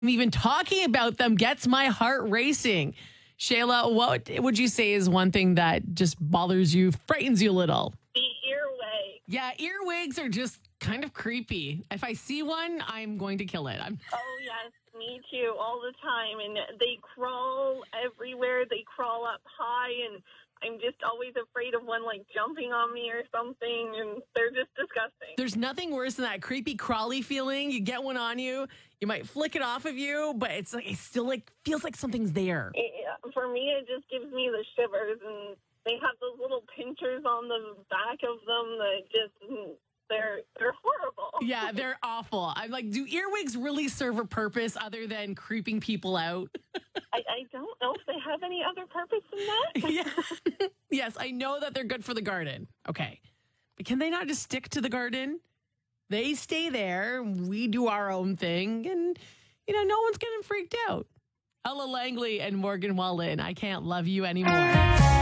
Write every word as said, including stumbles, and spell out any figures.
Even talking about them gets my heart racing. Shayla, what would you say is one thing that just bothers you, frightens you a little? The earwig. Yeah, earwigs are just kind of creepy. If I see one, I'm going to kill it. I'm Oh, yes, me too, all the time. And they crawl everywhere. They crawl up high, and I'm just always afraid of one, like, jumping on me or something, and they're just disgusting. There's nothing worse than that creepy crawly feeling. You get one on you, you might flick it off of you, but it's like it still like feels like something's there. It, for me, it just gives me the shivers, and they have those little pinchers on the back of them that just, they're, they're horrible. Yeah, they're awful. I'm like, do earwigs really serve a purpose other than creeping people out? I, I don't know if they have any other purpose than that. Yeah. Yes, I know that they're good for the garden. Okay. But can they not just stick to the garden? They stay there. We do our own thing. And, you know, no one's getting freaked out. Ella Langley and Morgan Wallen, I Can't Love You Anymore.